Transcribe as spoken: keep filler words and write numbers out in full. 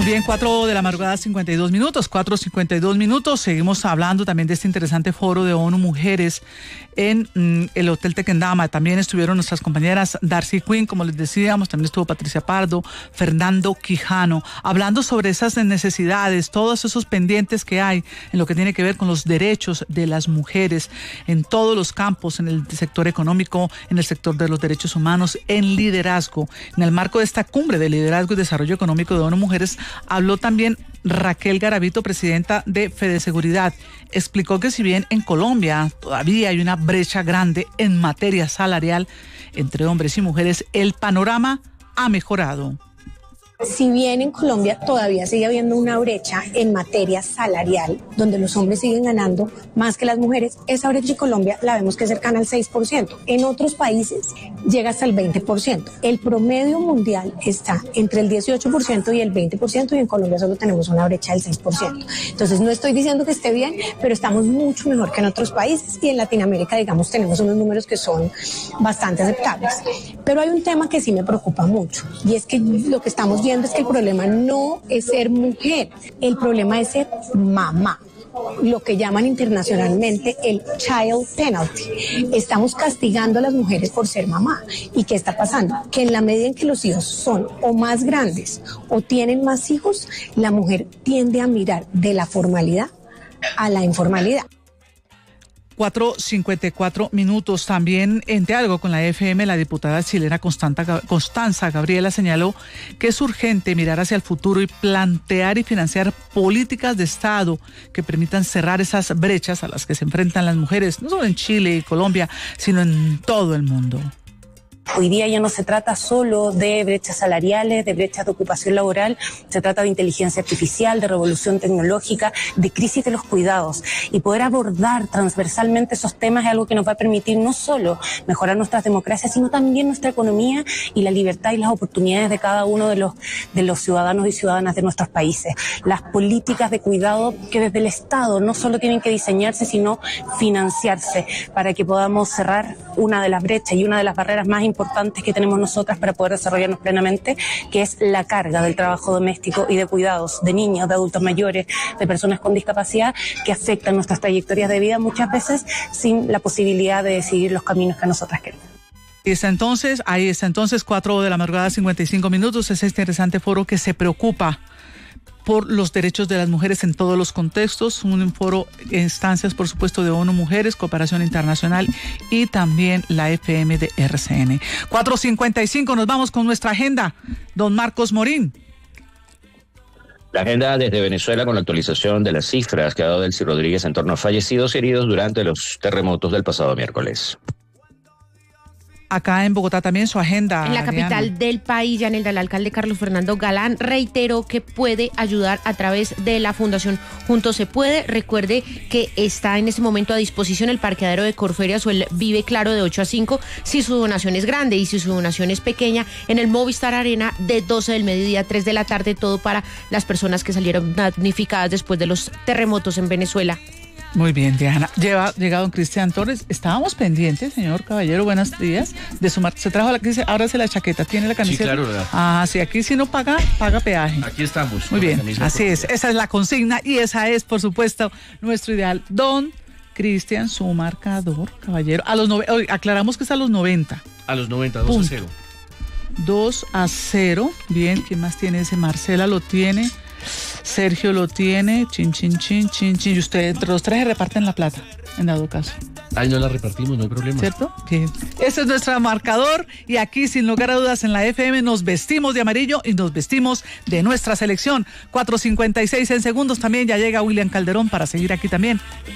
Muy bien, cuatro de la madrugada, cincuenta y dos minutos, cuatro cincuenta y dos minutos. Seguimos hablando también de este interesante foro de ONU Mujeres en mm, el Hotel Tequendama. También estuvieron nuestras compañeras Darcy Quinn, como les decíamos, también estuvo Patricia Pardo, Fernando Quijano, hablando sobre esas necesidades, todos esos pendientes que hay en lo que tiene que ver con los derechos de las mujeres en todos los campos, en el sector económico, en el sector de los derechos humanos, en liderazgo. En el marco de esta cumbre de liderazgo y desarrollo económico de ONU Mujeres, habló también Raquel Garavito, presidenta de Fedeseguridad. Explicó que si bien en Colombia todavía hay una brecha grande en materia salarial entre hombres y mujeres, el panorama ha mejorado. Si bien en Colombia todavía sigue habiendo una brecha en materia salarial, donde los hombres siguen ganando más que las mujeres, esa brecha en Colombia la vemos que es cercana al seis por ciento. En otros países llega hasta el veinte por ciento. El promedio mundial está entre el dieciocho por ciento y el veinte por ciento, y en Colombia solo tenemos una brecha del seis por ciento. Entonces no estoy diciendo que esté bien, pero estamos mucho mejor que en otros países, y en Latinoamérica, digamos, tenemos unos números que son bastante aceptables. Pero hay un tema que sí me preocupa mucho, y es que lo que estamos viendo es que el problema no es ser mujer, el problema es ser mamá, lo que llaman internacionalmente el child penalty. Estamos castigando a las mujeres por ser mamá. ¿Y qué está pasando? Que en la medida en que los hijos son o más grandes o tienen más hijos, la mujer tiende a mirar de la formalidad a la informalidad. cuatro cincuenta y cuatro minutos. También en diálogo con la F M, la diputada chilena Constanza Gabriela señaló que es urgente mirar hacia el futuro y plantear y financiar políticas de Estado que permitan cerrar esas brechas a las que se enfrentan las mujeres, no solo en Chile y Colombia, sino en todo el mundo. Hoy día ya no se trata solo de brechas salariales, de brechas de ocupación laboral, se trata de inteligencia artificial, de revolución tecnológica, de crisis de los cuidados. Y poder abordar transversalmente esos temas es algo que nos va a permitir no solo mejorar nuestras democracias, sino también nuestra economía y la libertad y las oportunidades de cada uno de los, de los ciudadanos y ciudadanas de nuestros países. Las políticas de cuidado que desde el Estado no solo tienen que diseñarse, sino financiarse para que podamos cerrar una de las brechas y una de las barreras más importantes importantes que tenemos nosotras para poder desarrollarnos plenamente, que es la carga del trabajo doméstico y de cuidados de niños, de adultos mayores, de personas con discapacidad, que afectan nuestras trayectorias de vida muchas veces sin la posibilidad de decidir los caminos que nosotras queremos. Y está entonces, ahí está entonces, cuatro de la madrugada, cincuenta y cinco minutos, es este interesante foro que se preocupa por los derechos de las mujeres en todos los contextos, un foro, instancias por supuesto de ONU Mujeres, Cooperación Internacional y también la F M de R C N. cuatro cincuenta y cinco, nos vamos con nuestra agenda. Don Marcos Morín. La agenda desde Venezuela con la actualización de las cifras que ha dado Delcy Rodríguez en torno a fallecidos y heridos durante los terremotos del pasado miércoles. Acá en Bogotá también su agenda. En la capital Diana. del país, Yanelda, el alcalde Carlos Fernando Galán reiteró que puede ayudar a través de la Fundación Juntos se Puede. Recuerde que está en este momento a disposición el parqueadero de Corferias o el Vive Claro de ocho a cinco si su donación es grande, y si su donación es pequeña, en el Movistar Arena de doce del mediodía a tres de la tarde, todo para las personas que salieron damnificadas después de los terremotos en Venezuela. Muy bien, Diana. Lleva, llega don Cristian Torres. Estábamos pendientes, señor Caballero, buenos días, de sumar. Se trajo la crisis, ahora se la chaqueta, tiene la camiseta. Sí, claro, ¿verdad? Ah, sí, aquí si no paga, paga peaje. Aquí estamos. Muy bien, así es, esa es la consigna y esa es, por supuesto, nuestro ideal. Don Cristian, su marcador, Caballero, a los nove, aclaramos que es a los noventa. A los noventa, dos a cero. dos a cero, bien, ¿quién más tiene ese? Marcela lo tiene. Sergio lo tiene, chin, chin, chin, chin, chin. Y ustedes, entre los tres, se reparten la plata, en dado caso. Ay, no la repartimos, no hay problema. ¿Cierto? Bien. Ese es nuestro marcador. Y aquí, sin lugar a dudas, en la F M nos vestimos de amarillo y nos vestimos de nuestra selección. cuatro cincuenta y seis en segundos. También ya llega William Calderón para seguir aquí también